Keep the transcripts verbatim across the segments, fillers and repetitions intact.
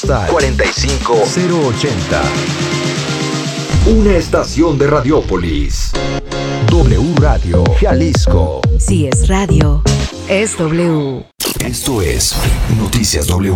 postal cuarenta y cinco cero ochenta. Una estación de Radiópolis. W Radio Jalisco. Si es radio, es W. Esto es Noticias W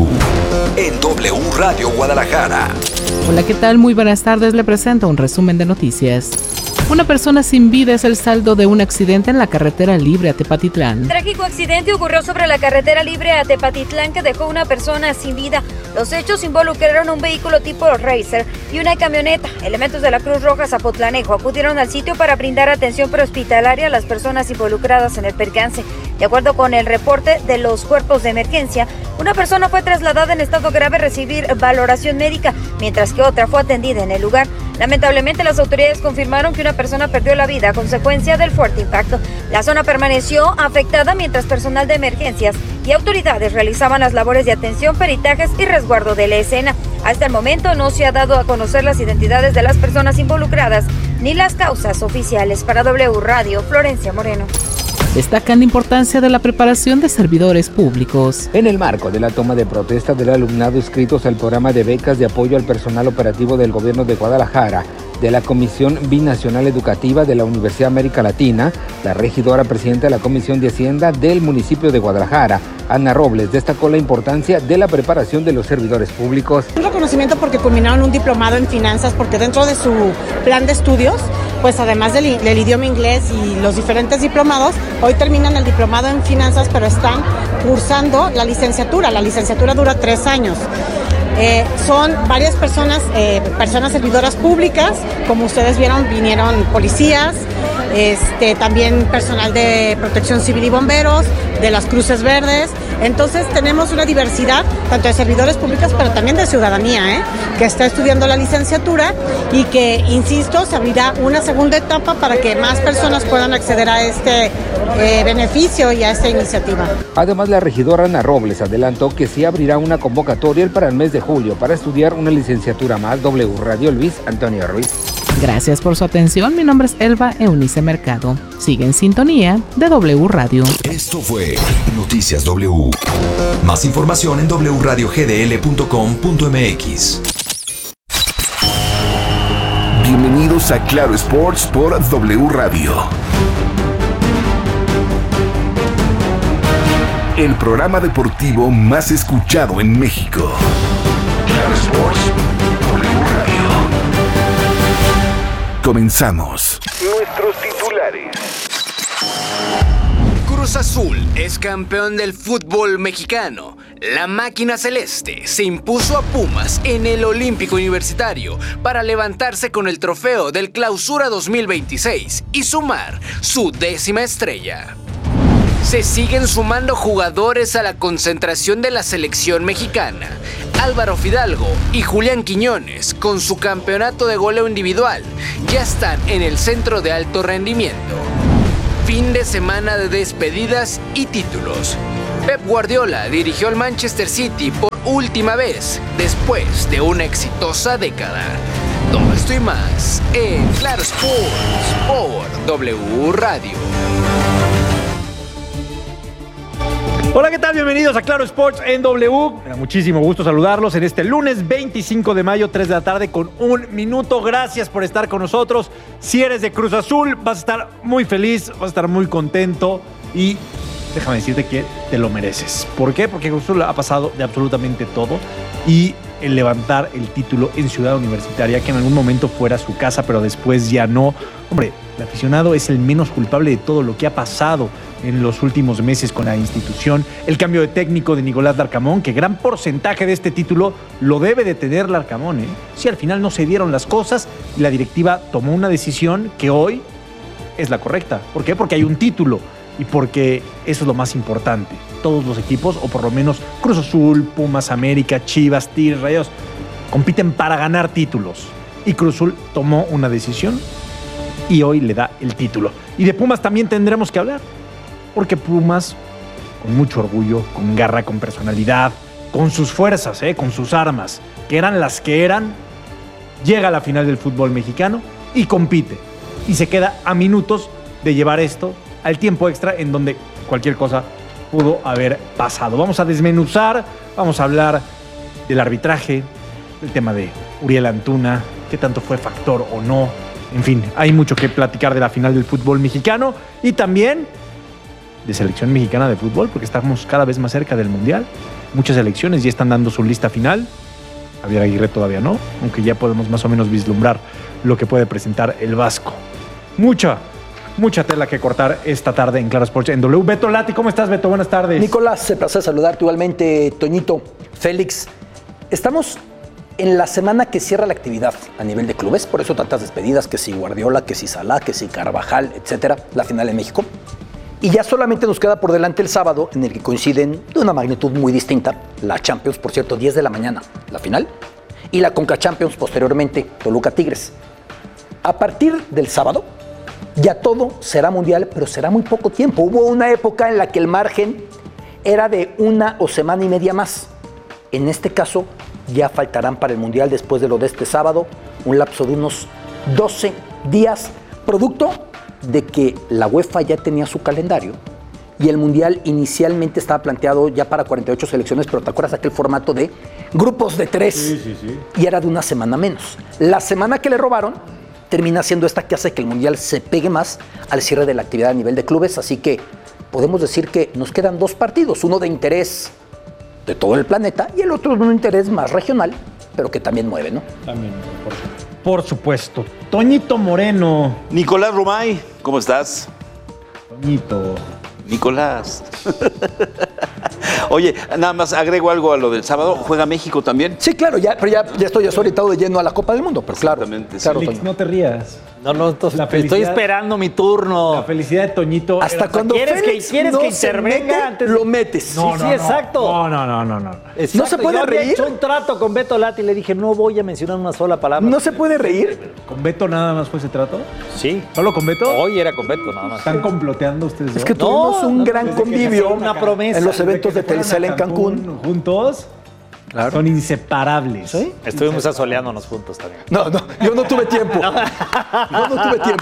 en W Radio Guadalajara. Hola, ¿qué tal? Muy buenas tardes. Le presento un resumen de noticias. Una persona sin vida es el saldo de un accidente en la carretera libre a Tepatitlán. Trágico accidente ocurrió sobre la carretera libre a Tepatitlán que dejó una persona sin vida. Los hechos involucraron un vehículo tipo Racer y una camioneta. Elementos de la Cruz Roja Zapotlanejo acudieron al sitio para brindar atención prehospitalaria a las personas involucradas en el percance. De acuerdo con el reporte de los cuerpos de emergencia, una persona fue trasladada en estado grave a recibir valoración médica, mientras que otra fue atendida en el lugar. Lamentablemente, las autoridades confirmaron que una persona perdió la vida a consecuencia del fuerte impacto. La zona permaneció afectada mientras personal de emergencias y autoridades realizaban las labores de atención, peritajes y resguardo de la escena. Hasta el momento no se ha dado a conocer las identidades de las personas involucradas ni las causas oficiales. Para W Radio, Florencia Moreno. Destacan la importancia de la preparación de servidores públicos. En el marco de la toma de protesta del alumnado inscritos al programa de becas de apoyo al personal operativo del gobierno de Guadalajara, de la Comisión Binacional Educativa de la Universidad América Latina, la regidora presidenta de la Comisión de Hacienda del municipio de Guadalajara, Ana Robles, destacó la importancia de la preparación de los servidores públicos. Un reconocimiento porque culminaron un diplomado en finanzas, porque dentro de su plan de estudios, pues además del, del idioma inglés y los diferentes diplomados, hoy terminan el diplomado en finanzas, pero están cursando la licenciatura. La licenciatura dura tres años. Eh, son varias personas, eh, personas servidoras públicas, como ustedes vieron, vinieron policías, este, también personal de protección civil y bomberos, de las Cruces Verdes. Entonces tenemos una diversidad, tanto de servidores públicos, pero también de ciudadanía, ¿eh? que está estudiando la licenciatura y que, insisto, se abrirá una segunda etapa para que más personas puedan acceder a este eh, beneficio y a esta iniciativa. Además, la regidora Ana Robles adelantó que sí abrirá una convocatoria para el mes de julio para estudiar una licenciatura más. W Radio, Luis Antonio Ruiz. Gracias por su atención. Mi nombre es Elba Eunice Mercado. Sigue en sintonía de W Radio. Esto fue Noticias W. Más información en w radio g d l punto com punto m x. Bienvenidos a Claro Sports por W Radio. El programa deportivo más escuchado en México. Claro Sports, W Radio. Comenzamos. Nuestros titulares. Cruz Azul es campeón del fútbol mexicano. La máquina celeste se impuso a Pumas en el Olímpico Universitario para levantarse con el trofeo del Clausura dos mil veintiséis y sumar su décima estrella. Se siguen sumando jugadores a la concentración de la selección mexicana. Álvaro Fidalgo y Julián Quiñones, con su campeonato de goleo individual, ya están en el centro de alto rendimiento. Fin de semana de despedidas y títulos. Pep Guardiola dirigió al Manchester City por última vez después de una exitosa década. Todo esto y más en Claro Sports por W Radio. Hola, ¿qué tal? Bienvenidos a Claro Sports en W. Me da muchísimo gusto saludarlos en este lunes veinticinco de mayo, tres de la tarde con un minuto. Gracias por estar con nosotros. Si eres de Cruz Azul, vas a estar muy feliz, vas a estar muy contento y déjame decirte que te lo mereces. ¿Por qué? Porque Cruz Azul ha pasado de absolutamente todo y el levantar el título en Ciudad Universitaria, que en algún momento fuera su casa, pero después ya no. Hombre, el aficionado es el menos culpable de todo lo que ha pasado en los últimos meses con la institución. El cambio de técnico de Nicolás Larcamón, que gran porcentaje de este título lo debe de tener Larcamón, ¿eh? Si al final no se dieron las cosas y la directiva tomó una decisión que hoy es la correcta. ¿Por qué? Porque hay un título y porque eso es lo más importante. Todos los equipos, o por lo menos Cruz Azul, Pumas, América, Chivas, Tigres, Rayados, compiten para ganar títulos. Y Cruz Azul tomó una decisión y hoy le da el título. Y de Pumas también tendremos que hablar, porque Pumas, con mucho orgullo, con garra, con personalidad, con sus fuerzas, ¿eh? con sus armas, que eran las que eran, llega a la final del fútbol mexicano y compite. Y se queda a minutos de llevar esto al tiempo extra, en donde cualquier cosa pudo haber pasado. Vamos a desmenuzar, vamos a hablar del arbitraje, el tema de Uriel Antuna, qué tanto fue factor o no. En fin, hay mucho que platicar de la final del fútbol mexicano y también de selección mexicana de fútbol, porque estamos cada vez más cerca del Mundial. Muchas selecciones ya están dando su lista final. Javier Aguirre todavía no, aunque ya podemos más o menos vislumbrar lo que puede presentar el Vasco. Mucha, mucha tela que cortar esta tarde en Claro Sports en W. Beto Lati, ¿cómo estás, Beto? Buenas tardes. Nicolás, un placer saludarte igualmente, Toñito, Félix. Estamos en la semana que cierra la actividad a nivel de clubes, por eso tantas despedidas, que si Guardiola, que si Salah, que si Carvajal, etcétera, la final en México. Y ya solamente nos queda por delante el sábado, en el que coinciden de una magnitud muy distinta, la Champions, por cierto, diez de la mañana, la final, y la Conca Champions posteriormente, Toluca Tigres. A partir del sábado, ya todo será mundial, pero será muy poco tiempo. Hubo una época en la que el margen era de una o semana y media más. En este caso, ya faltarán para el mundial, después de lo de este sábado, un lapso de unos doce días, producto de que la UEFA ya tenía su calendario y el Mundial inicialmente estaba planteado ya para cuarenta y ocho selecciones, pero ¿te acuerdas aquel formato de grupos de tres? Sí, sí, sí. Y era de una semana menos. La semana que le robaron termina siendo esta que hace que el Mundial se pegue más al cierre de la actividad a nivel de clubes, así que podemos decir que nos quedan dos partidos, uno de interés de todo el planeta y el otro de un interés más regional, pero que también mueve, ¿no? También, por supuesto. Por supuesto. Toñito Moreno. Nicolás Romay, ¿cómo estás? Toñito. Nicolás. Oye, nada más agrego algo a lo del sábado. ¿Juega México también? Sí, claro, ya, pero ya, ya estoy desorientado de lleno a la Copa del Mundo, pero claro. claro Félix, no te rías. No, no, entonces, estoy esperando mi turno. La felicidad de Toñito. Hasta era, cuando ¿Quieres Félix que, ¿quieres no que intervenga mete, antes? Lo metes. No, sí, no, sí, exacto. No, no, no, no, no. Exacto. ¿No se puede Yo había reír? hecho un trato con Beto Lati y le dije, no voy a mencionar una sola palabra. ¿No se puede reír? ¿Con Beto nada más fue ese trato? Sí. ¿Solo con Beto? Hoy era con Beto, nada más. ¿Están comploteando ustedes dos? Es que tuvimos No, un no, gran desde que convivio se una promesa. en los eventos de Desde que se Telcel en fueron a Cancún. Juntos. Claro. Son inseparables. ¿Sí? Estuvimos asoleándonos juntos también. No, no, yo no tuve tiempo. Yo no tuve tiempo.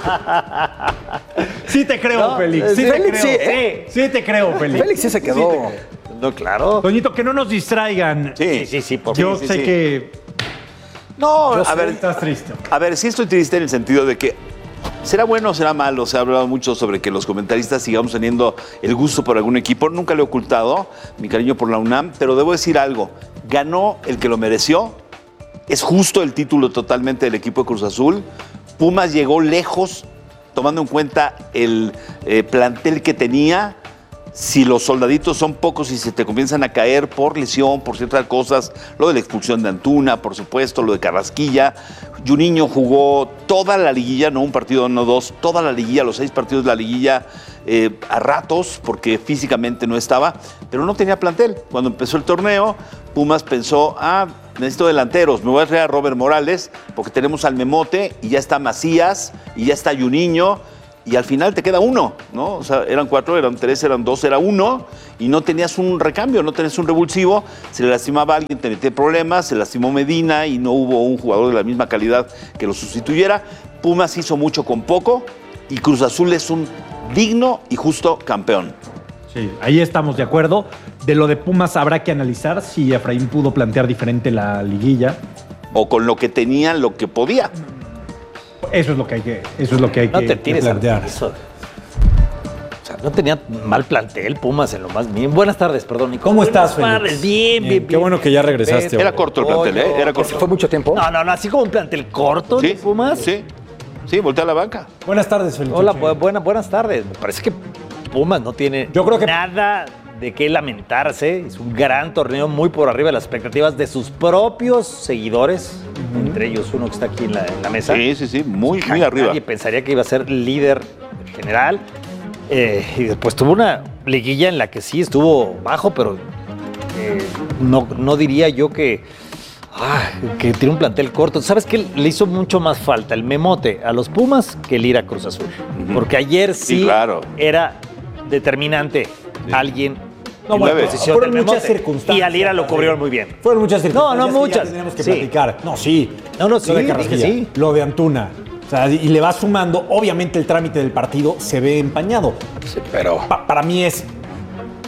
Sí te creo, No, Félix. Sí, sí, te Félix, creo. sí, ¿eh? Sí te creo, Félix. Félix sí se quedó. No, claro. Toñito, que no nos distraigan. Sí, Sí, sí, sí, por Yo sí, sé sí. que No, yo a sé ver, que estás triste. a ver, sí estoy triste en el sentido de que ¿será bueno o será malo? Se ha hablado mucho sobre que los comentaristas sigamos teniendo el gusto por algún equipo. Nunca le he ocultado mi cariño por la UNAM, pero debo decir algo. Ganó el que lo mereció. Es justo el título totalmente del equipo de Cruz Azul. Pumas llegó lejos, tomando en cuenta el eh, plantel que tenía. Si los soldaditos son pocos y se te comienzan a caer por lesión, por ciertas cosas, lo de la expulsión de Antuna, por supuesto, lo de Carrasquilla. Juninho jugó toda la liguilla, no un partido, no dos, toda la liguilla, los seis partidos de la liguilla eh, a ratos, porque físicamente no estaba, pero no tenía plantel. Cuando empezó el torneo, Pumas pensó, ah, necesito delanteros, me voy a traer a Robert Morales, porque tenemos al Memote, y ya está Macías, y ya está Juninho, y al final te queda uno, ¿no? O sea, eran cuatro, eran tres, eran dos, era uno, y no tenías un recambio, no tenías un revulsivo, se le lastimaba a alguien, te metía problemas, se lastimó Medina y no hubo un jugador de la misma calidad que lo sustituyera. Pumas hizo mucho con poco y Cruz Azul es un digno y justo campeón. Sí, ahí estamos de acuerdo. De lo de Pumas habrá que analizar si Efraín pudo plantear diferente la liguilla. O con lo que tenía, lo que podía. Eso es lo que hay que, eso es lo que hay No que, te que tires al plantear. piso. O sea, no tenía mal plantel Pumas en lo más bien. Buenas tardes, perdón, Nico. ¿Cómo estás, Buenas Félix? tardes, bien, bien, bien. Qué bueno que ya regresaste. Era corto el plantel, ¿eh? Era corto. ¿Fue mucho tiempo? No, no, no, así como un plantel corto Sí, de Pumas. sí, sí, voltea a la banca. Buenas tardes, Félix. Hola, bu- buena- buenas tardes. Me parece que Pumas no tiene Yo creo que- nada de qué lamentarse. Es un gran torneo, muy por arriba de las expectativas de sus propios seguidores, entre ellos uno que está aquí en la, en la mesa. Sí, sí, sí, muy, muy arriba. Nadie pensaría que iba a ser líder general. Eh, y después tuvo una liguilla en la que sí estuvo bajo, pero eh, no, no diría yo que, ah, que tiene un plantel corto. ¿Sabes qué? Le hizo mucho más falta el Memote a los Pumas que el ir a Cruz Azul. Ujú. Porque ayer sí, Sí, claro. era determinante alguien No, en bueno, la posición fueron del muchas Memote. circunstancias. Y a Lira lo cubrieron muy bien. Fueron muchas circunstancias. No, no que ya muchas. tenemos que Sí. platicar. No, sí. No, no, Lo sí, de dije Carrasquilla, sí. lo de Antuna. O sea, y le va sumando. Obviamente el trámite del partido se ve empañado. Sí, pero Pa- para mí es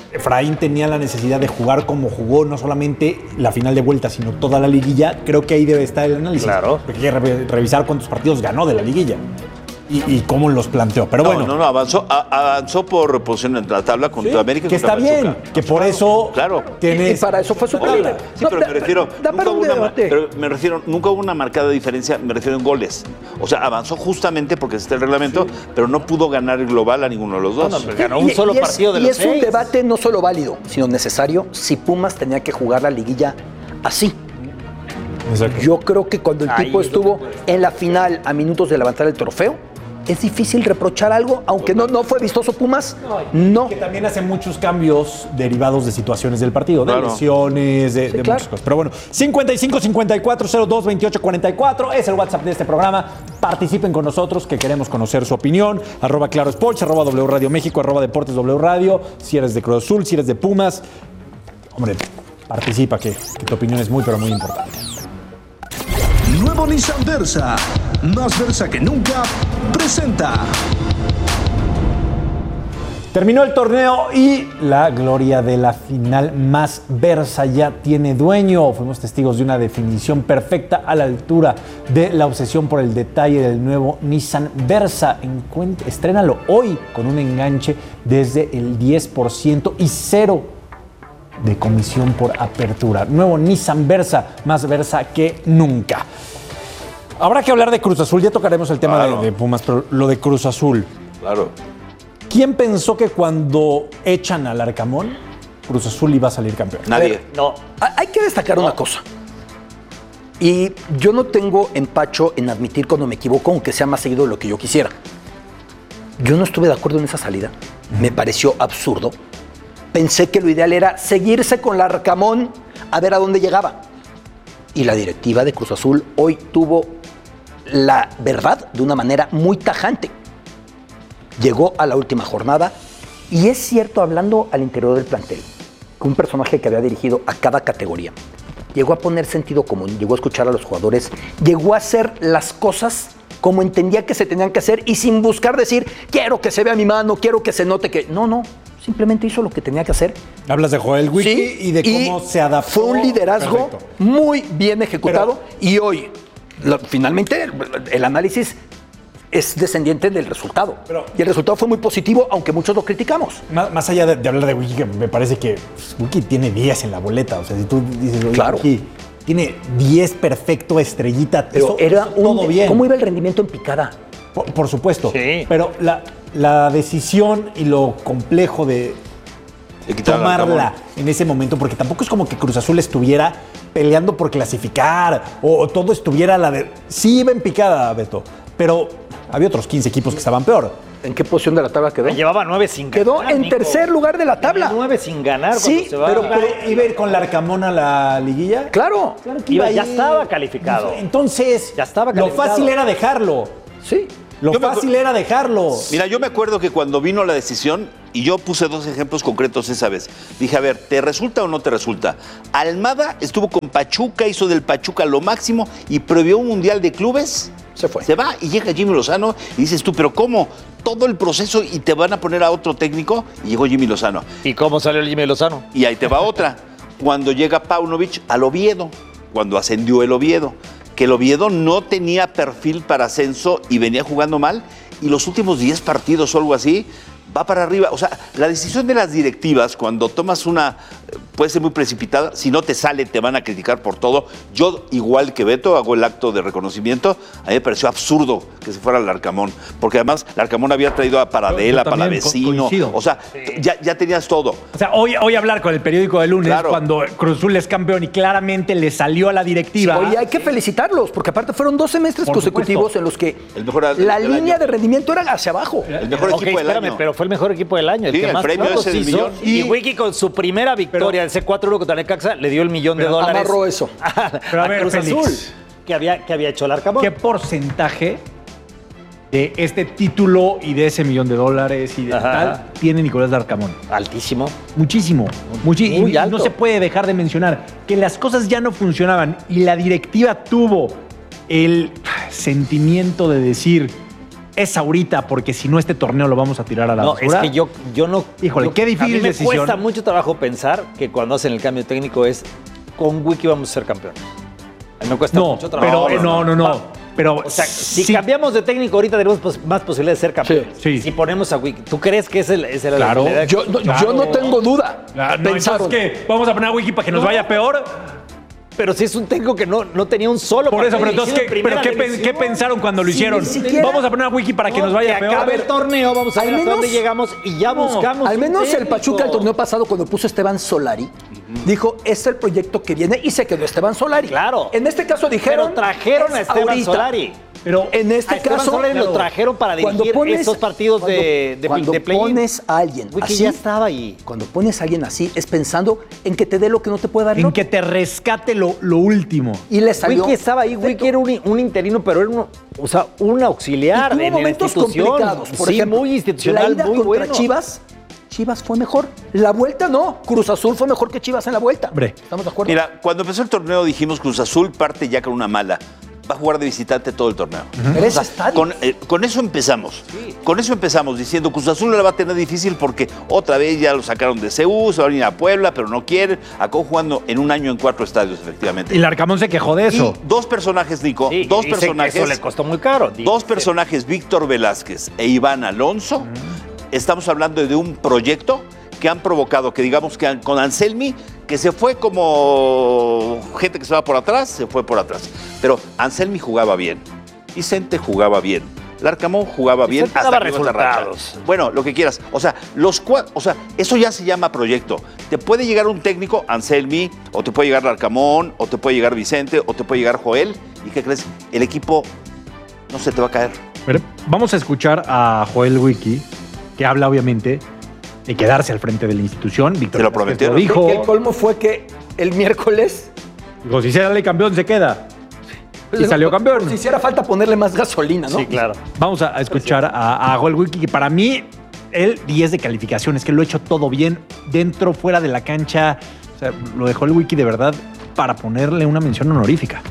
Efraín tenía la necesidad de jugar como jugó, no solamente la final de vuelta, sino toda la liguilla, creo que ahí debe estar el análisis. Claro. Porque hay que re- revisar cuántos partidos ganó de la liguilla y, y cómo los planteó. Pero no, bueno. No, no, avanzó, a, avanzó por posición en la tabla contra Sí, América. que contra está bien, Pachuca. que por eso Claro. tienes... Y para eso fue su tabla. Sí, No, pero da- me refiero, da nunca para hubo un una, debate. pero me refiero, nunca hubo una marcada diferencia, me refiero en goles. O sea, avanzó justamente porque está el reglamento, sí. pero no pudo ganar el global a ninguno de los dos. No, no, ganó un Y- solo y es- partido de y los es seis. un debate no solo válido, sino necesario si Pumas tenía que jugar la liguilla así. Exacto. Yo creo que cuando el Ahí tipo es estuvo donde- en la final a minutos de levantar el trofeo, es difícil reprochar algo, aunque no, no fue vistoso Pumas, no. Que también hace muchos cambios derivados de situaciones del partido, de Claro. lesiones, de, Sí, de claro. muchas cosas. Pero bueno, cincuenta y cinco cincuenta y cuatro cero dos veintiocho cuarenta y cuatro es el WhatsApp de este programa. Participen con nosotros, que queremos conocer su opinión. Arroba Claro Sports, arroba W Radio México, arroba Deportes W Radio. Si eres de Cruz Azul, si eres de Pumas, hombre, participa, que, que tu opinión es muy, pero muy importante. Nuevo Nissan Versa, más Versa que nunca, presenta. Terminó el torneo y la gloria de la final más Versa ya tiene dueño. Fuimos testigos de una definición perfecta a la altura de la obsesión por el detalle del nuevo Nissan Versa. Encuent- Estrénalo hoy con un enganche desde el diez por ciento y cero de comisión por apertura. Nuevo Nissan Versa, más Versa que nunca. Habrá que hablar de Cruz Azul, ya tocaremos el tema Claro. de, de Pumas, pero lo de Cruz Azul. Claro. ¿Quién pensó que cuando echan al Arcamón, Cruz Azul iba a salir campeón? Nadie. No. Hay que destacar una cosa. Y yo no tengo empacho en admitir cuando me equivoco, aunque sea más seguido de lo que yo quisiera. Yo no estuve de acuerdo en esa salida. Me pareció absurdo. Pensé que lo ideal era seguirse con el Arcamón a ver a dónde llegaba. Y la directiva de Cruz Azul hoy tuvo la verdad de una manera muy tajante. Llegó a la última jornada y es cierto, hablando al interior del plantel, que un personaje que había dirigido a cada categoría llegó a poner sentido común, llegó a escuchar a los jugadores, llegó a hacer las cosas como entendía que se tenían que hacer y sin buscar decir, quiero que se vea mi mano, quiero que se note que... No, no, simplemente hizo lo que tenía que hacer. Hablas de Joel Wiki Sí, y de cómo se adaptó. Fue un liderazgo Perfecto. muy bien ejecutado y hoy, lo- finalmente, el, el análisis es descendiente del resultado. Pero- y el resultado fue muy positivo, aunque muchos lo criticamos. Más, más allá de, de hablar de Wiki, que me parece que pues, Wiki tiene diez en la boleta. O sea, si tú dices, oye, Claro. Wiki tiene diez perfecto, estrellita, Pero eso- era eso un, todo bien. ¿Cómo iba el rendimiento en picada? Por, por supuesto. Sí. Pero la, la decisión y lo complejo de De quitar al tomarla Arcamón. en ese momento, porque tampoco es como que Cruz Azul estuviera peleando por clasificar o, o todo estuviera a la de... Sí iba en picada, Beto, pero había otros quince equipos que estaban peor. ¿En qué posición de la tabla quedó? Llevaba nueve sin ganar. Quedó en Nico. tercer lugar de la tabla. Nueve sin ganar Sí, cuando se va. pero- Pero iba a ir con la Arcamón a la liguilla. Claro. Claro que Iba- iba a ya ir. estaba calificado. Entonces, Ya estaba lo calificado. fácil era dejarlo. Sí. Lo Yo me fácil acuer- era dejarlo. Mira, yo me acuerdo que cuando vino la decisión, y yo puse dos ejemplos concretos esa vez, dije, a ver, ¿te resulta o no te resulta? Almada estuvo con Pachuca, hizo del Pachuca lo máximo y previó un Mundial de Clubes. Se fue. Se va y llega Jimmy Lozano y dices tú, ¿pero cómo? Todo el proceso y te van a poner a otro técnico y llegó Jimmy Lozano. ¿Y cómo salió el Jimmy Lozano? Y ahí te va otra. Cuando llega Paunovic al Oviedo, cuando ascendió el Oviedo, que el Oviedo no tenía perfil para ascenso y venía jugando mal, y los últimos diez partidos o algo así, va para arriba. O sea, la decisión de las directivas, cuando tomas una, eh, puede ser muy precipitada, si no te sale te van a criticar por todo. Yo, igual que Beto, hago el acto de reconocimiento. A mí me pareció absurdo que se fuera al Arcamón, porque además el Arcamón había traído a Paradela, Yo también co- Palavecino, coincido. o sea, ya, ya tenías todo. O sea, hoy, hoy hablar con el periódico de lunes, Claro. cuando Cruz Azul es campeón y claramente le salió a la directiva. Oye, hay que felicitarlos, porque aparte fueron dos semestres Por consecutivos supuesto. en los que El mejor la del línea año. de rendimiento era hacia abajo. El mejor Ok, equipo del espérame, año. pero fue el mejor equipo del año. El Sí, que el más premio puntos ese del hizo. millón. Y, Wiki con su primera victoria, ese cuatro uno contra Necaxa, le dio el millón de Pero dólares. amarró eso. A, Pero a a ver, Cruz Félix. Azul, que había, que había hecho el Arcamón. ¿Qué porcentaje de este título y de ese millón de dólares y de Ajá. tal tiene Nicolás Larcamón? Altísimo. Muchísimo. Muchi- Muy y alto. no se puede dejar de mencionar que las cosas ya no funcionaban y la directiva tuvo el sentimiento de decir, es ahorita, porque si no este torneo lo vamos a tirar a la No, basura. es que yo, yo no... Híjole, yo- qué difícil a mí me decisión. cuesta mucho trabajo pensar que cuando hacen el cambio técnico es con Wiki vamos a ser campeones. A mí me cuesta No, mucho trabajo. pero no, no, no. Va- Pero O sea, si sí. cambiamos de técnico ahorita tenemos pos- más posibilidades de ser campeones. Sí. Si ponemos a Wiki, ¿tú crees que es el, es el Claro. la idea? Yo, no, Claro. yo no tengo duda. Ah, no, Pensaron. entonces, ¿qué? ¿Vamos a poner a Wiki para que nos vaya peor? Pero si es un técnico que no, no tenía un solo Por eso, partido pero entonces, dirigido ¿qué, en pero primera ¿qué, pen- división. qué pensaron cuando lo Sí, hicieron? ni siquiera- Vamos a poner a Wiki para que No, nos vaya que peor. acabe el torneo, vamos a Al ver hasta menos- dónde llegamos y ya No, buscamos Al un menos el técnico. Pachuca el torneo pasado, cuando puso Esteban Solari, dijo, este es el proyecto que viene y se quedó Esteban Solari. Claro. En este caso dijeron. Pero trajeron es a Esteban ahorita. Solari. Pero En este A Esteban caso. Solari lo trajeron para cuando dirigir esos partidos cuando- de- de- cuando de play-in. pones a alguien Wiki así. ya estaba ahí. Cuando pones a alguien así, es pensando en que te dé lo que no te puede dar el En otro. que te rescate lo, lo último. Y le salió. Wiki estaba ahí, Wiki era un, un interino, pero era un, o sea, un auxiliar Y tuvo en la momentos institución. complicados. Por sí, ejemplo, muy institucional, la ida muy contra bueno. Chivas, Chivas fue mejor. La vuelta no. Cruz Azul fue mejor que Chivas en la vuelta. Hombre. ¿Estamos de acuerdo? Mira, cuando empezó el torneo dijimos Cruz Azul parte ya con una mala. Va a jugar de visitante todo el torneo. Pero es estadio. Con, eh, con eso empezamos. Con eso empezamos diciendo Cruz Azul no la va a tener difícil porque otra vez ya lo sacaron de C U, se van a ir a Puebla, pero no quieren. Acabó jugando en un año en cuatro estadios, efectivamente. Y el Arcamón se quejó de eso. Y dos personajes, Nico, Sí, dos y dice que personajes. eso le costó muy caro. Dice. Dos personajes, Víctor Velázquez e Iván Alonso. Estamos hablando de un proyecto que han provocado, que digamos que han- con Anselmi, que se fue como gente que se va por atrás, se fue por atrás. Pero Anselmi jugaba bien, Vicente jugaba bien, Larcamón jugaba bien Vicente hasta daba que llegó esta racha. resultados. Bueno, lo que quieras. O sea, los cuatro, o sea, eso ya se llama proyecto. Te puede llegar un técnico, Anselmi, o te puede llegar Larcamón, o te puede llegar Vicente, o te puede llegar Joel. ¿Y qué crees? El equipo no se te va a caer. Pero vamos a escuchar a Joel Wiki, que habla obviamente de quedarse al frente de la institución. Víctor Se lo Velázquez prometieron. dijo. Que el colmo fue que el miércoles. Dijo, si sale campeón, se queda. Y salió campeón. Si hiciera falta ponerle más gasolina, ¿no? Sí, claro. Vamos a, a escuchar a, a Joel Wiki, que para mí, él diez de calificación. Es que lo ha hecho todo bien, dentro, fuera de la cancha. O sea, lo de Joel Wiki de verdad para ponerle una mención honorífica.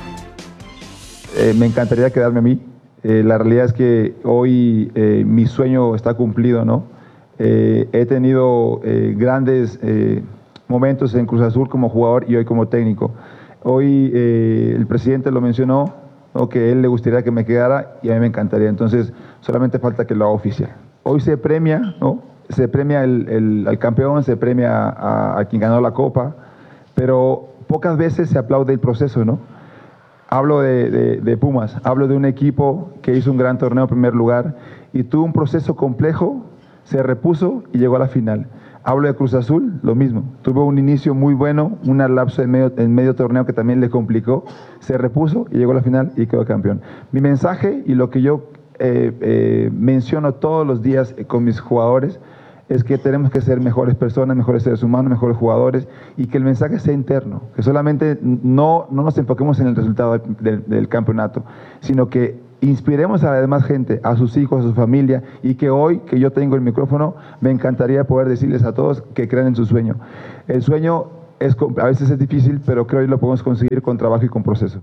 Eh, me encantaría quedarme a mí. Eh, la realidad es que hoy eh, mi sueño está cumplido, ¿no? Eh, he tenido eh, grandes eh, momentos en Cruz Azul como jugador y hoy como técnico. Hoy eh, el presidente lo mencionó, ¿no? Que a él le gustaría que me quedara y a mí me encantaría. Entonces, solamente falta que lo haga oficial. Hoy se premia, ¿no? Se premia el, el, al campeón, se premia a, a quien ganó la Copa, pero pocas veces se aplaude el proceso, ¿no? Hablo de, de, de Pumas, hablo de un equipo que hizo un gran torneo en primer lugar y tuvo un proceso complejo, se repuso y llegó a la final. Hablo de Cruz Azul, lo mismo. Tuvo un inicio muy bueno, un lapso en medio, en medio torneo que también le complicó, se repuso y llegó a la final y quedó campeón. Mi mensaje y lo que yo eh, eh, menciono todos los días con mis jugadores es que tenemos que ser mejores personas, mejores seres humanos, mejores jugadores y que el mensaje sea interno, que solamente no, no nos enfoquemos en el resultado del, del campeonato, sino que inspiremos a la demás gente, a sus hijos, a su familia y que hoy que yo tengo el micrófono me encantaría poder decirles a todos que crean en su sueño. El sueño es, a veces es difícil, pero creo que lo podemos conseguir con trabajo y con proceso.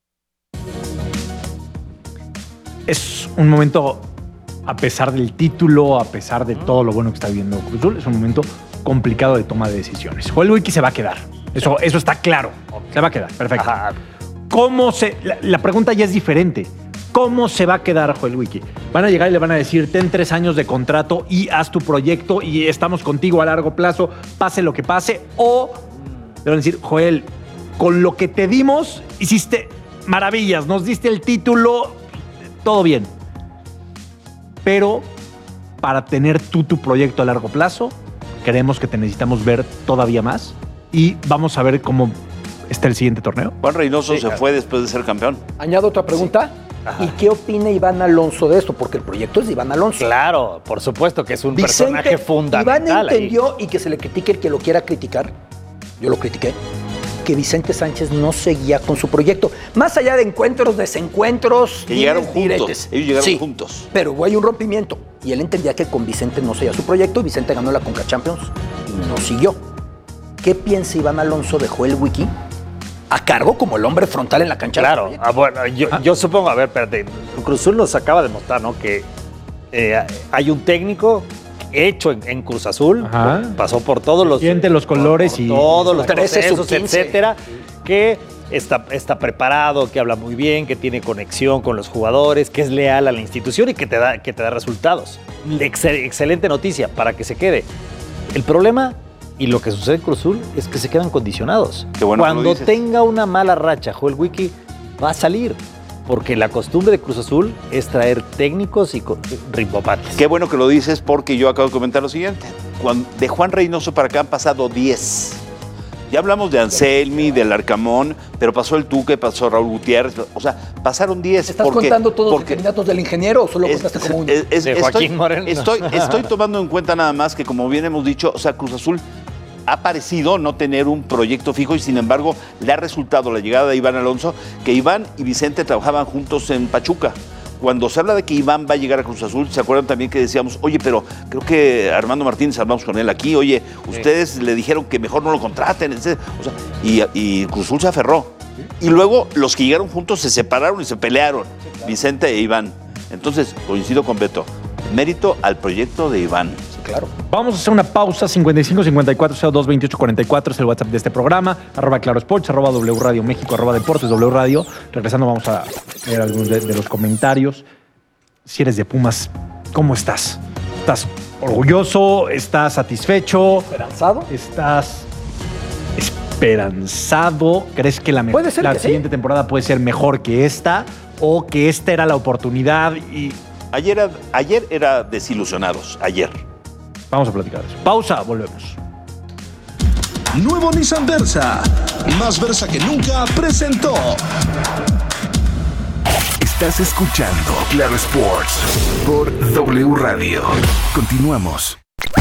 Es un momento, a pesar del título, a pesar de todo lo bueno que está viviendo Cruz Azul, es un momento complicado de toma de decisiones. Joel Wiki se va a quedar. Eso, eso está claro. Se va a quedar. Perfecto. Ajá. ¿Cómo se...? La, la pregunta ya es diferente. ¿Cómo se va a quedar Joel Wiki? Van a llegar y le van a decir, ten tres años de contrato y haz tu proyecto y estamos contigo a largo plazo, pase lo que pase. O le van a decir, Joel, con lo que te dimos, hiciste maravillas, nos diste el título, todo bien. Pero para tener tú tu proyecto a largo plazo, creemos que te necesitamos ver todavía más y vamos a ver cómo está el siguiente torneo. Juan Reynoso Sí, se claro. fue después de ser campeón. Añado otra pregunta. ¿Y qué opina Iván Alonso de esto? Porque el proyecto es de Iván Alonso. Claro, por supuesto que es un Vicente, personaje fundamental. Iván ahí. entendió, y que se le critique el que lo quiera criticar, yo lo critiqué, que Vicente Sánchez no seguía con su proyecto. Más allá de encuentros, desencuentros, Que llegaron dimes, juntos. diretes. Ellos llegaron Sí, juntos. pero hay un rompimiento. Y él entendía que con Vicente no seguía su proyecto. Vicente ganó la Conca Champions y no siguió. ¿Qué piensa Iván Alonso de Joel Wiki? A cargo como el hombre frontal en la cancha. Claro, ah, bueno, yo, yo supongo, a ver, espérate, Cruz Azul nos acaba de mostrar, ¿no? Que eh, hay un técnico hecho en, en Cruz Azul, Ajá. pasó por todos los, Siente los colores por y todos los trece, procesos, sub quince. etcétera, que está, está preparado, que habla muy bien, que tiene conexión con los jugadores, que es leal a la institución y que te da, que te da resultados. Excel, excelente noticia para que se quede. El problema y lo que sucede en Cruz Azul es que se quedan condicionados. Qué bueno que lo Cuando dices. tenga una mala racha, Joel Wiki va a salir. Porque la costumbre de Cruz Azul es traer técnicos y co- rimbopates. Qué bueno que lo dices porque yo acabo de comentar lo siguiente. Cuando, de Juan Reynoso para acá han pasado diez. Ya hablamos de Anselmi, del Arcamón, pero pasó el Tuque, pasó Raúl Gutiérrez. O sea, pasaron diez. ¿Estás porque, contando todos porque los candidatos del ingeniero o solo es- contaste como uno? es- es- De estoy, Joaquín Moreno. Estoy, estoy tomando en cuenta nada más que, como bien hemos dicho, o sea, Cruz Azul ha parecido no tener un proyecto fijo y sin embargo le ha resultado la llegada de Iván Alonso, que Iván y Vicente trabajaban juntos en Pachuca. Cuando se habla de que Iván va a llegar a Cruz Azul, ¿se acuerdan también que decíamos, oye, pero creo que Armando Martínez, hablamos con él aquí, oye, ustedes le dijeron que mejor no lo contraten, etcétera? O sea, y, y Cruz Azul se aferró. Y luego los que llegaron juntos se separaron y se pelearon, Vicente e Iván. Entonces, coincido con Beto, mérito al proyecto de Iván. Claro. Vamos a hacer una pausa. Cincuenta y cinco, cincuenta y cuatro, cero dos, veintiocho, cuarenta y cuatro es el WhatsApp de este programa. Arroba Claro Sports, arroba W Radio México, arroba Deportes W Radio. Regresando vamos a ver algunos de, de los comentarios. Si eres de Pumas, ¿cómo estás? ¿Estás orgulloso? ¿Estás satisfecho? ¿Esperanzado? ¿Estás esperanzado? ¿Crees que la, me- Puede ser la que sí. siguiente temporada puede ser mejor que esta? ¿O que esta era la oportunidad? Y Ayer, era- ayer era desilusionados, ayer. vamos a platicar de eso. Pausa, volvemos. Nuevo Nissan Versa. Más Versa que nunca presentó. Estás escuchando Claro Sports por W Radio. Continuamos.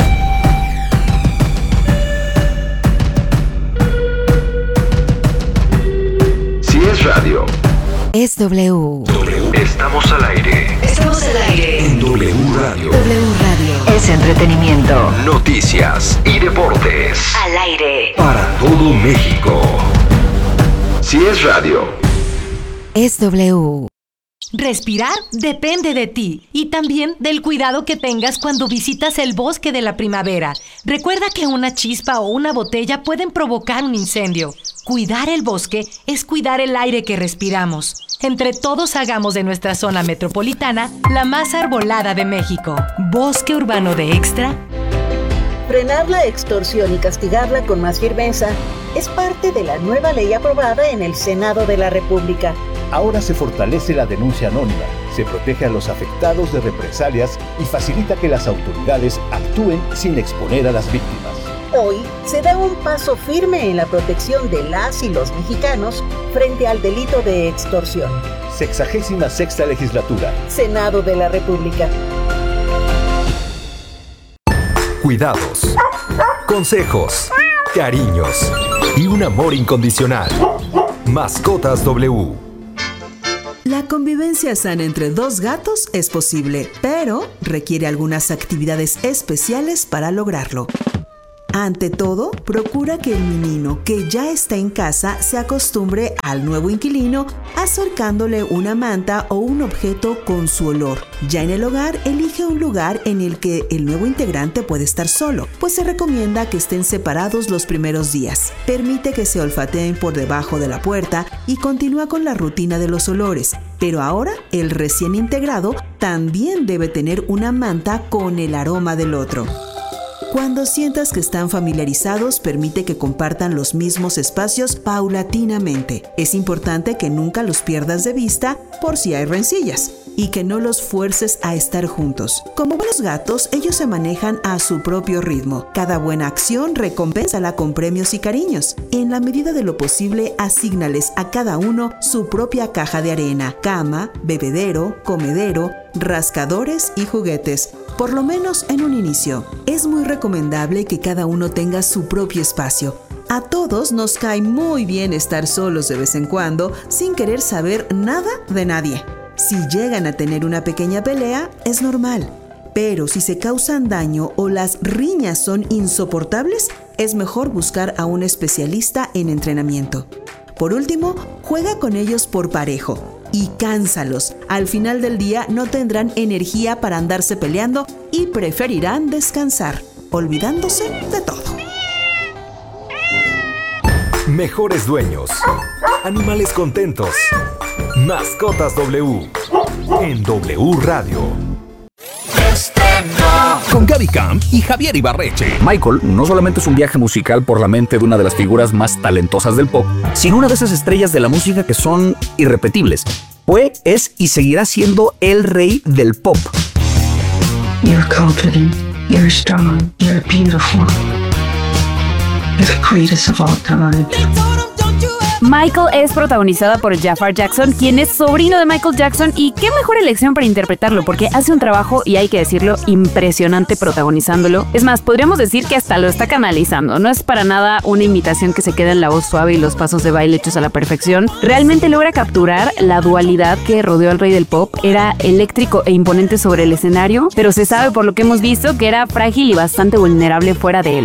Si es radio, Es W. estamos al aire. Estamos al aire. En W Radio. W Radio. Es entretenimiento. Noticias y deportes. Al aire. Para todo México. Si es radio. Es W. Respirar depende de ti y también del cuidado que tengas cuando visitas el bosque de la primavera. Recuerda que una chispa o una botella pueden provocar un incendio. Cuidar el bosque es cuidar el aire que respiramos. Entre todos hagamos de nuestra zona metropolitana la más arbolada de México. Bosque Urbano de Extra. Frenar la extorsión y castigarla con más firmeza es parte de la nueva ley aprobada en el Senado de la República. Ahora se fortalece la denuncia anónima, se protege a los afectados de represalias y facilita que las autoridades actúen sin exponer a las víctimas. Hoy se da un paso firme en la protección de las y los mexicanos frente al delito de extorsión. Sexagésima sexta legislatura. Senado de la República. Cuidados, consejos, cariños y un amor incondicional. Mascotas W. La convivencia sana entre dos gatos es posible, pero requiere algunas actividades especiales para lograrlo. Ante todo, procura que el menino que ya está en casa se acostumbre al nuevo inquilino acercándole una manta o un objeto con su olor. Ya en el hogar, elige un lugar en el que el nuevo integrante puede estar solo, pues se recomienda que estén separados los primeros días. Permite que se olfateen por debajo de la puerta y continúa con la rutina de los olores. Pero ahora, el recién integrado también debe tener una manta con el aroma del otro. Cuando sientas que están familiarizados, permite que compartan los mismos espacios paulatinamente. Es importante que nunca los pierdas de vista por si hay rencillas y que no los fuerces a estar juntos. Como buenos gatos, ellos se manejan a su propio ritmo. Cada buena acción recompénsala con premios y cariños. En la medida de lo posible, asígnales a cada uno su propia caja de arena, cama, bebedero, comedero, rascadores y juguetes, por lo menos en un inicio. Es muy recomendable que cada uno tenga su propio espacio. A todos nos cae muy bien estar solos de vez en cuando sin querer saber nada de nadie. Si llegan a tener una pequeña pelea, es normal. Pero si se causan daño o las riñas son insoportables, es mejor buscar a un especialista en entrenamiento. Por último, juega con ellos por parejo. y cánsalos. Al final del día no tendrán energía para andarse peleando y preferirán descansar, olvidándose de todo. Mejores dueños. Animales contentos. Mascotas W. En W Radio. Con Gaby Camp y Javier Ibarreche. Michael no solamente es un viaje musical por la mente de una de las figuras más talentosas del pop, sino una de esas estrellas de la música que son irrepetibles. Fue, es y seguirá siendo el rey del pop. You're confident, you're strong, you're beautiful. You're the greatest of all time. Michael es protagonizada por Jafar Jackson, quien es sobrino de Michael Jackson, y qué mejor elección para interpretarlo, porque hace un trabajo, y hay que decirlo, impresionante protagonizándolo. Es más, podríamos decir que hasta lo está canalizando. No es para nada una imitación que se queda en la voz suave y los pasos de baile hechos a la perfección. Realmente logra capturar la dualidad que rodeó al rey del pop. Era eléctrico e imponente sobre el escenario, pero se sabe por lo que hemos visto que era frágil y bastante vulnerable fuera de él.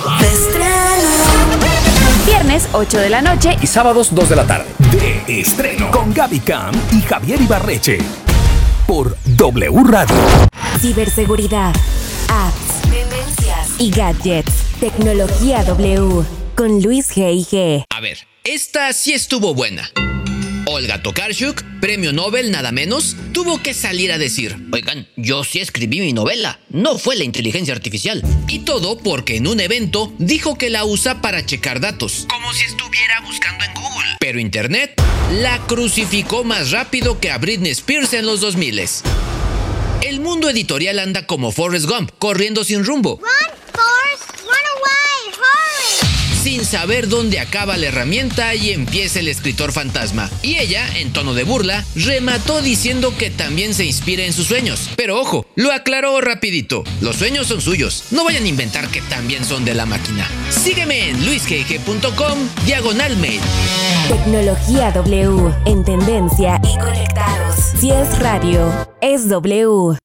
Viernes, ocho de la noche y sábados, dos de la tarde. De estreno con Gaby Camp y Javier Ibarreche. Por W Radio. Ciberseguridad, apps, tendencias y gadgets. Tecnología W. Con Luis G I G. A ver, esta sí estuvo buena. Olga Tokarczuk, premio Nobel nada menos, tuvo que salir a decir: oigan, yo sí escribí mi novela, no fue la inteligencia artificial. Y todo porque en un evento dijo que la usa para checar datos, como si estuviera buscando en Google. Pero Internet la crucificó más rápido que a Britney Spears en los dos miles. El mundo editorial anda como Forrest Gump, corriendo sin rumbo. Run, Forrest, run away, hurry. Sin saber dónde acaba la herramienta y empieza el escritor fantasma. Y ella, en tono de burla, remató diciendo que también se inspira en sus sueños. Pero ojo, lo aclaró rapidito. Los sueños son suyos. No vayan a inventar que también son de la máquina. Sígueme en luisgg.com, diagonal mail. Tecnología W. En tendencia y conectados. Si es radio, es W.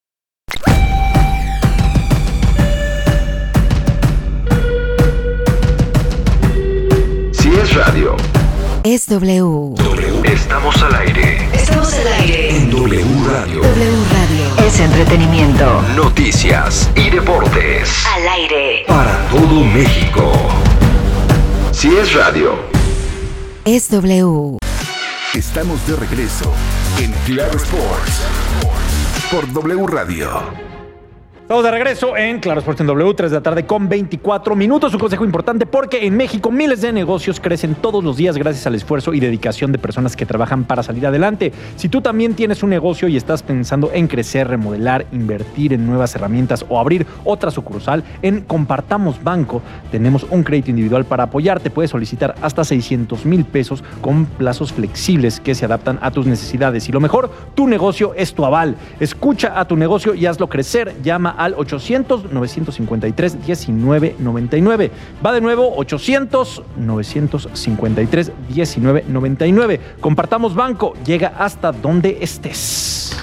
Si es radio, es W. W. Estamos al aire. Estamos al aire. En W Radio. W Radio. Es entretenimiento. Noticias y deportes. Al aire. Para todo México. Si es radio, es W. Estamos de regreso en Claro Sports. Por W Radio. Estamos de regreso en Claro Sports en W, tres de la tarde con veinticuatro minutos. Un consejo importante porque en México miles de negocios crecen todos los días gracias al esfuerzo y dedicación de personas que trabajan para salir adelante. Si tú también tienes un negocio y estás pensando en crecer, remodelar, invertir en nuevas herramientas o abrir otra sucursal, en Compartamos Banco tenemos un crédito individual para apoyarte. Puedes solicitar hasta seiscientos mil pesos con plazos flexibles que se adaptan a tus necesidades. Y lo mejor, tu negocio es tu aval. Escucha a tu negocio y hazlo crecer. Llama al ochocientos, novecientos cincuenta y tres, diecinueve noventa y nueve. Va de nuevo, ochocientos, novecientos cincuenta y tres, diecinueve noventa y nueve. Compartamos Banco, llega hasta donde estés.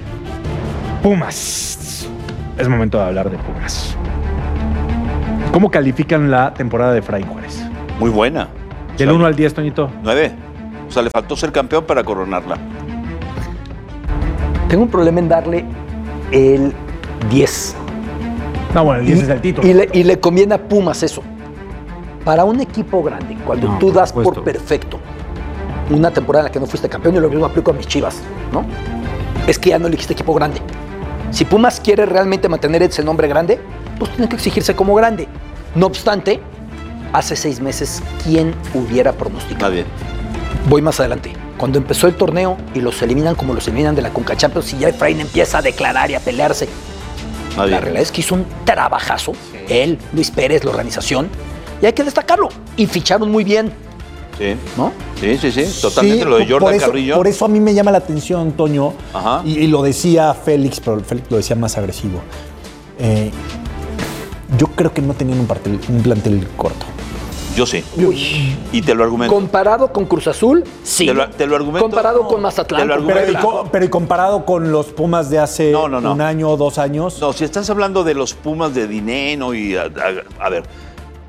Pumas. Es momento de hablar de Pumas. ¿Cómo califican la temporada de Efraín Juárez? Muy buena. Del uno al diez, Toñito. nueve. O sea, le faltó ser campeón para coronarla. Tengo un problema en darle el diez. No, bueno, el diez y, es el título. Y le, y le conviene a Pumas eso. Para un equipo grande, cuando no, tú das por, por perfecto una temporada en la que no fuiste campeón, y lo mismo aplico a mis Chivas, ¿no? Es que ya no elegiste equipo grande. Si Pumas quiere realmente mantener ese nombre grande, pues tiene que exigirse como grande. No obstante, hace seis meses, ¿quién hubiera pronosticado? Nadie. Voy más adelante. Cuando empezó el torneo y los eliminan como los eliminan de la Conca Champions y ya Efraín empieza a declarar y a pelearse. Nadie. La realidad es que hizo un trabajazo. Sí. Él, Luis Pérez, la organización. Y hay que destacarlo. Y ficharon muy bien. Sí. ¿No? Sí, sí, sí. Totalmente. Sí, lo de Jordan por eso, Carrillo. Por eso a mí me llama la atención, Toño. Ajá. Y, y lo decía Félix, pero Félix lo decía más agresivo. Eh, yo creo que no tenían un, partel, un plantel corto. Yo sí. Uy. Y te lo argumento. Comparado con Cruz Azul, sí. Te lo, te lo argumento. Comparado no, con Mazatlán. Lo pero, y co, pero y comparado con los Pumas de hace no, no, no. un año o dos años. No, si estás hablando de los Pumas de Dineno y... A, a, a ver,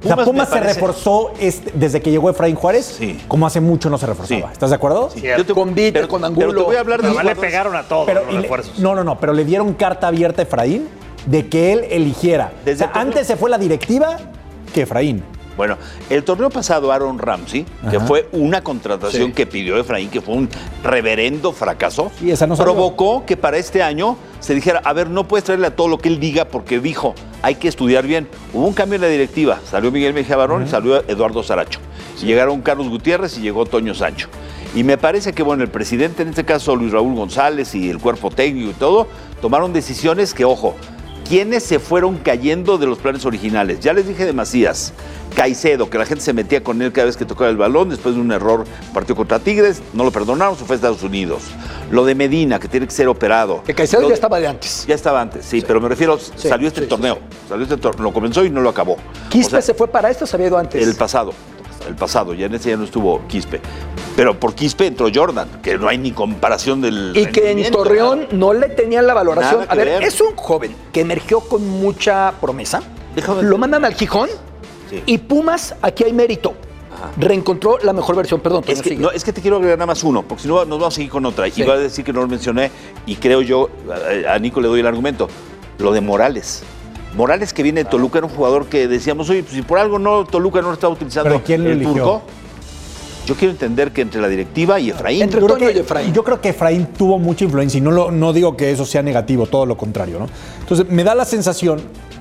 O sea, Pumas Pumas me se parece- reforzó este- desde que llegó Efraín Juárez, Sí. como hace mucho no se reforzaba. Sí. ¿Estás de acuerdo? Sí. Yo te- Con Vite, pero- con Pero Angulo. te voy a hablar de los Además le jugadores- pegaron a todos Pero, los y le- refuerzos. no, no, no, pero le dieron carta abierta a Efraín de que él eligiera. Desde O sea, el torneo- antes se fue la directiva que Efraín. Bueno, el torneo pasado Aaron Ramsey, que Ajá. fue una contratación Sí. que pidió Efraín, que fue un reverendo fracaso, Sí, esa no salió. provocó que para este año se dijera, a ver, no puedes traerle a todo lo que él diga porque dijo, hay que estudiar bien. Hubo un cambio en la directiva, salió Miguel Mejía Barón y salió Eduardo Saracho. Llegaron Carlos Gutiérrez y llegó Toño Sancho. Y me parece que, bueno, el presidente, en este caso Luis Raúl González y el cuerpo técnico y todo, tomaron decisiones que, ojo, ¿quiénes se fueron cayendo de los planes originales? Ya les dije de Macías, Caicedo, que la gente se metía con él cada vez que tocaba el balón, después de un error partió contra Tigres, no lo perdonaron, se fue a Estados Unidos. Lo de Medina, que tiene que ser operado. Que Caicedo Lo ya de- estaba de antes. Ya estaba antes, sí, pero me refiero, Sí, salió este sí, sí, torneo, salió este torneo, lo comenzó y no lo acabó. Quispe O sea, se fue para esto, se había ido antes. el pasado, el pasado, ya en ese ya no estuvo Quispe. Pero por Quispe entró Jordan, que no hay ni comparación del Y que en rendimiento, Torreón nada. no le tenían la valoración. Nada que A ver, ver. es un joven que emergió con mucha promesa. Déjame- Lo mandan al Gijón Sí. y Pumas, aquí hay mérito. Reencontró la mejor versión. Perdón, Es Toño, que, sigue. no, es que te quiero agregar nada más uno, porque si no nos vamos a seguir con otra. Sí. Y voy a decir que no lo mencioné, y creo yo, a, a Nico le doy el argumento, lo de Morales. Morales, que viene de Toluca, era un jugador que decíamos, oye, pues si por algo no Toluca no lo estaba utilizando ¿Pero quién lo el eligió? turco. Yo quiero entender que entre la directiva y Efraín. Entre Yo creo Toño que- y Efraín. Yo creo que Efraín tuvo mucha influencia y no, lo, no digo que eso sea negativo, todo lo contrario, ¿no? Entonces, me da la sensación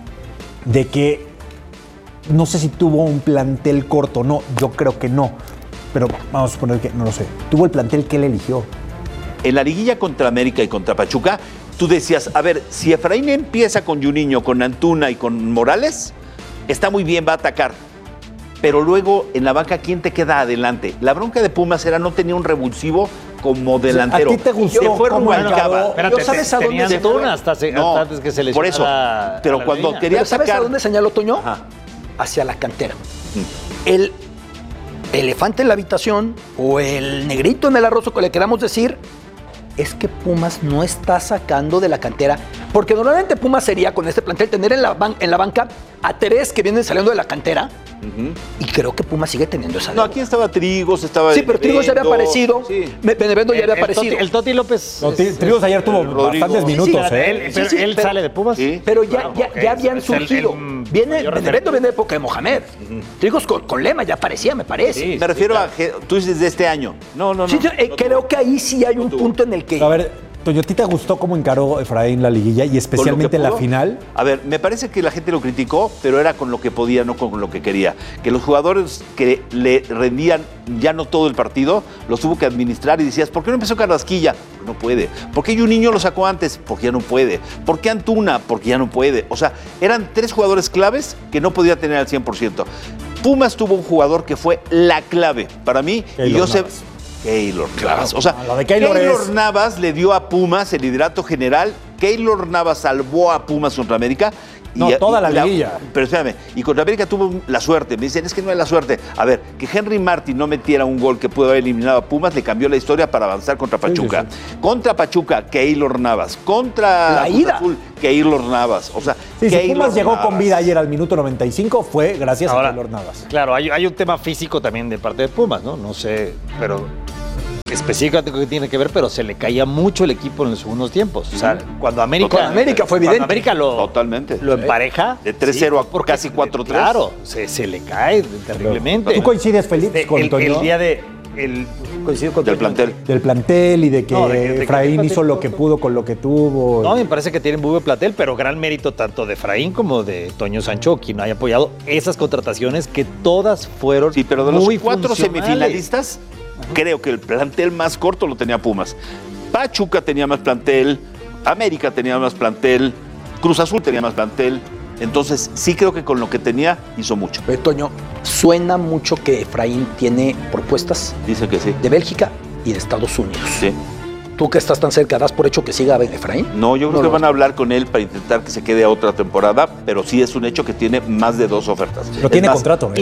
de que no sé si tuvo un plantel corto, no, yo creo que no, pero vamos a suponer que no lo sé. Tuvo el plantel que él eligió. En la liguilla contra América y contra Pachuca, tú decías, a ver, si Efraín empieza con Juninho, con Antuna y con Morales, está muy bien, va a atacar. Pero luego, en la banca, ¿quién te queda adelante? La bronca de Pumas era no tenía un revulsivo como delantero. ¿A ti te gustó Se fue cómo Rubalcaba. acabó? Espérate, ¿Yo sabes te- a dónde tenían se fue? Antuna hasta, se- No, hasta antes que se por eso. lesionara a Pero la cuando línea. quería Pero ¿sabes sacar- a dónde señaló Toño? Ajá. Hacia la cantera. El elefante en la habitación o el negrito en el arroz, o que le queramos decir, es que Pumas no está sacando de la cantera. Porque normalmente Pumas sería, con este plantel, tener en la, ban- en la banca a tres que vienen saliendo de la cantera. Y creo que Pumas sigue teniendo esa. No, aquí estaba Trigos, estaba. Sí, pero Trigos ya había Benevento. aparecido. Sí. Me- Benevento ya El- había el aparecido. Toti- El Toti López. No, es- Tri- Trigos ayer tuvo Rodrigo. bastantes Sí, minutos, Espérate, ¿eh? él, pero Sí, sí, él pero- sale de Pumas. Sí. Pero ya, Ah, ya, ok, ya habían es el- surgido. el viene, mayor Benevento referente. viene de época de Mohamed. Trigos con, con Lema ya aparecía, me parece. Sí. Me refiero a. que- Tú dices de este año. No, no, no. Sí, yo, eh, No creo tuvo. que ahí sí hay un punto en el que. A ver, Toño, ¿a ti te gustó cómo encaró Efraín la liguilla y Con lo especialmente que en la pudo. final? A ver, me parece que la gente lo criticó, pero era con lo que podía, no con lo que quería. Que los jugadores que le rendían ya no todo el partido, los tuvo que administrar y decías, ¿por qué no empezó Carrasquilla? Porque no puede. ¿Por qué un niño lo sacó antes? Porque ya no puede. ¿Por qué Antuna? Porque ya no puede. O sea, eran tres jugadores claves que no podía tener al cien por ciento. Pumas tuvo un jugador que fue la clave para mí. y Keylor yo sé... Navas. Keylor Navas. O sea, No, lo de Keylor Keylor es- Navas le dio a Pumas el liderato general. Keylor Navas salvó a Pumas contra América. No, toda la liguilla. Pero espérame, y contra América tuvo la suerte. Me dicen, es que no es la suerte. A ver, que Henry Martin no metiera un gol que pudo haber eliminado a Pumas, le cambió la historia para avanzar contra Pachuca. Contra Pachuca, Keylor Navas. Contra La Cruz ida. Azul, Keylor Navas. O sea, Sí, si Keylor Pumas llegó Navas. con vida ayer al minuto noventa y cinco fue gracias Ahora, a Keylor Navas. Claro, hay, hay un tema físico también de parte de Pumas, ¿no? No sé, pero específicamente que tiene que ver, pero se le caía mucho el equipo en los segundos tiempos. O sea, cuando América. Con América fue cuando evidente. América lo, Totalmente. lo empareja. De tres cero sí, a casi cuatro tres. Claro, se, se le cae terriblemente. ¿Tú coincides, Félix, Este, con el, Toño? el día de. El, coincido con Del Toño. plantel. Del plantel y de que No, de que- de que- Efraín de que- hizo lo que pudo con lo que tuvo. No, me parece que tiene muy buen plantel, pero gran mérito tanto de Efraín como de Toño Sancho, quien haya apoyado esas contrataciones que todas fueron Sí, pero de los muy cuatro funcionales. semifinalistas, creo que el plantel más corto lo tenía Pumas. Pachuca tenía más plantel, América tenía más plantel, Cruz Azul tenía más plantel. Entonces, sí creo que con lo que tenía hizo mucho. Oye, Toño, suena mucho que Efraín tiene propuestas Dice que sí. de Bélgica y de Estados Unidos. Sí. Tú que estás tan cerca, ¿das por hecho que siga Efraín? No, yo creo No, que no. van a hablar con él para intentar que se quede a otra temporada, pero sí es un hecho que tiene más de dos ofertas. Pero Es tiene más, contrato, ¿eh? Y le,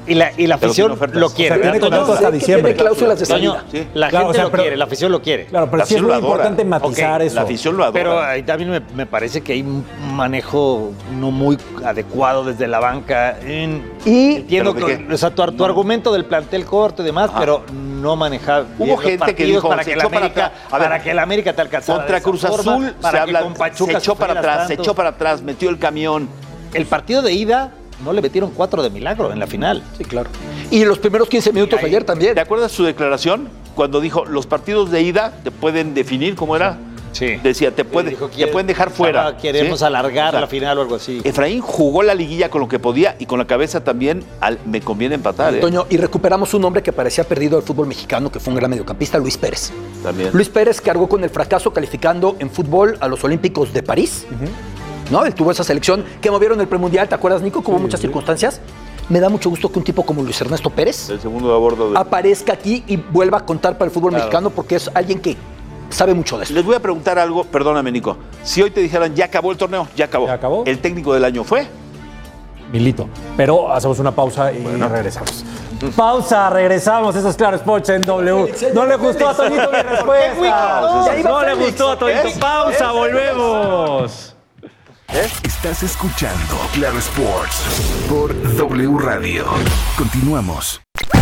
Y la, y la Pero afición sin ofertas. lo quiere. O sea, tiene ¿verdad, contrato Toño? hasta diciembre. Tiene cláusulas de Toño, salida. Sí. La Claro, gente o sea, lo pero- quiere, la afición lo quiere. Claro, pero La sí es afición muy lo adora. importante matizar Ok, eso. La afición lo adora. Pero ahí también me, me parece que hay un manejo no muy adecuado desde la banca. En, Y- entiendo ¿Pero de que qué? o sea, tu, tu argumento del plantel corto y demás, Ajá. pero no manejar Hubo bien los gente que partidos dijo, para se que el echó para América, atrás. A ver, para que el América te alcanzara Contra de esa Cruz forma, Azul para se que habla, con Pachuca se echó para sufrieras atrás, se tanto. echó para atrás, metió el camión. El partido de ida no le metieron cuatro de milagro en la final. Sí, claro. Y los primeros quince minutos Ahí. ayer también. ¿Te acuerdas su declaración? Cuando dijo, los partidos de ida te pueden definir, ¿cómo era? Sí. Decía, te, puede- Dijo, te "Quiere- pueden dejar fuera. ah, Queremos ¿sí? alargar O sea, la final o algo así. Efraín jugó la liguilla con lo que podía y con la cabeza también al- me conviene empatar. ¿eh? Toño, y recuperamos un hombre que parecía perdido del fútbol mexicano, que fue un gran mediocampista, Luis Pérez. También. Luis Pérez cargó con el fracaso calificando en fútbol a los Olímpicos de París. ¿No? Él tuvo esa selección que movieron el premundial, ¿te acuerdas, Nico? Que hubo muchas circunstancias. Me da mucho gusto que un tipo como Luis Ernesto Pérez El segundo de a bordo. De... aparezca aquí y vuelva a contar para el fútbol Claro. mexicano, porque es alguien que sabe mucho de eso. Les voy a preguntar algo, perdóname, Nico. Si hoy te dijeran, ya acabó el torneo, ya acabó. ¿Ya acabó? ¿El técnico del año fue? Milito. Pero hacemos una pausa y regresamos. Pausa, regresamos. Eso es Claro Sports en W. No le gustó a Toñito mi respuesta. No le gustó a Toñito. Pausa, volvemos. Estás escuchando Claro Sports por W Radio. Continuamos.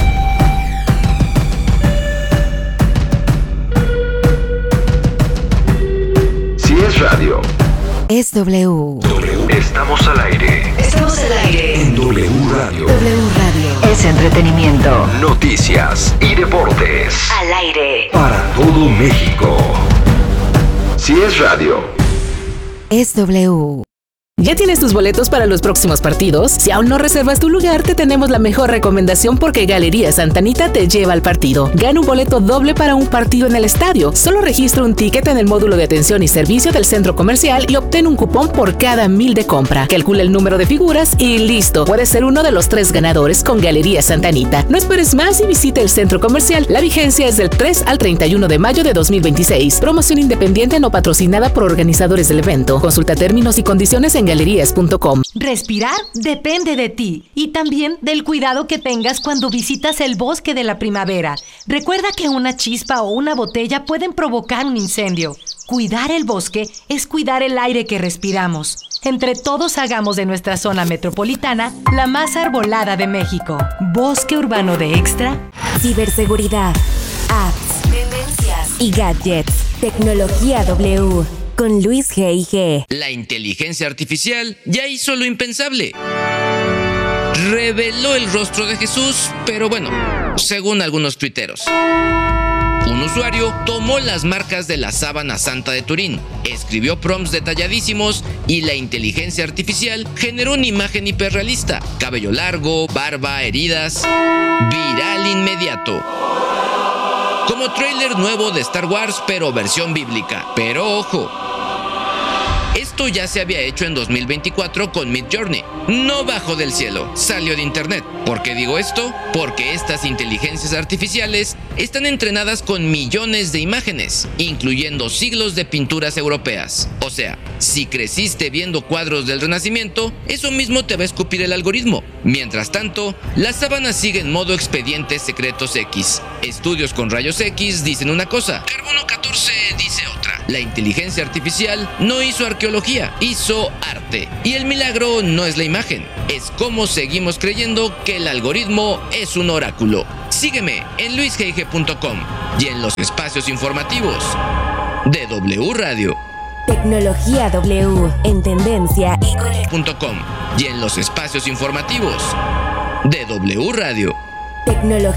Si es radio, Es W. estamos al aire. Estamos al aire. En W Radio. W Radio. Es entretenimiento. Noticias y deportes. Al aire. Para todo México. Si es radio. Es W. ¿Ya tienes tus boletos para los próximos partidos? Si aún no reservas tu lugar, te tenemos la mejor recomendación porque Galería Santa Anita te lleva al partido. Gana un boleto doble para un partido en el estadio. Solo registra un ticket en el módulo de atención y servicio del centro comercial y obtén un cupón por cada mil de compra. Calcula el número de figuras y listo. Puedes ser uno de los tres ganadores con Galería Santa Anita. No esperes más y visita el centro comercial. La vigencia es del tres al treinta y uno de mayo de dos mil veintiséis. Promoción independiente no patrocinada por organizadores del evento. Consulta términos y condiciones en galerías punto com. Respirar depende de ti y también del cuidado que tengas cuando visitas el bosque de la primavera. Recuerda que una chispa o una botella pueden provocar un incendio. Cuidar el bosque es cuidar el aire que respiramos. Entre todos hagamos de nuestra zona metropolitana la más arbolada de México. Bosque Urbano de Extra. Ciberseguridad, apps, tendencias y gadgets. Tecnología W. Con Luis G I G. La inteligencia artificial ya hizo lo impensable. Reveló el rostro de Jesús, pero bueno, según algunos tuiteros. Un usuario tomó las marcas de la sábana santa de Turín, escribió prompts detalladísimos y la inteligencia artificial generó una imagen hiperrealista. Cabello largo, barba, heridas. Viral inmediato. Como tráiler nuevo de Star Wars, pero versión bíblica. Pero ojo, esto ya se había hecho en dos mil veinticuatro con Midjourney. No bajó del cielo, salió de internet. ¿Por qué digo esto? Porque estas inteligencias artificiales están entrenadas con millones de imágenes, incluyendo siglos de pinturas europeas. O sea, si creciste viendo cuadros del Renacimiento, eso mismo te va a escupir el algoritmo. Mientras tanto, la sábana sigue en modo expedientes secretos X. Estudios con rayos X dicen una cosa, carbono catorce dice otra. La inteligencia artificial no hizo arqueología, hizo arte. Y el milagro no es la imagen, es cómo seguimos creyendo que el algoritmo es un oráculo. Sígueme en luis g i g punto com y en los espacios informativos de W Radio. Tecnología W. En tendencia y con .com y en los espacios informativos de W Radio. tecnología.